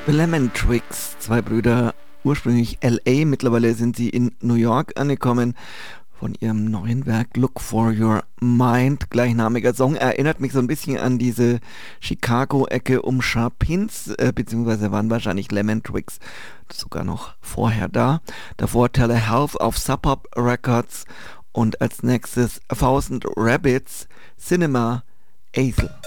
Lemon Twigs, zwei Brüder, ursprünglich LA, mittlerweile sind sie in New York angekommen. Von ihrem neuen Werk Look for Your Mind, gleichnamiger Song, erinnert mich so ein bisschen an diese Chicago-Ecke um Sharpins, beziehungsweise waren wahrscheinlich Lemon Twigs sogar noch vorher da. Davor Telehealth auf Sub Pop Records und als nächstes A Thousand Rabbits, Cinema, Azel.